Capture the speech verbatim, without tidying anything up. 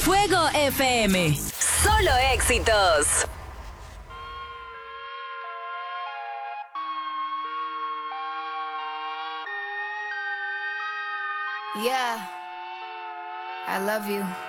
Fuego F M. Solo éxitos. Yeah, I love you.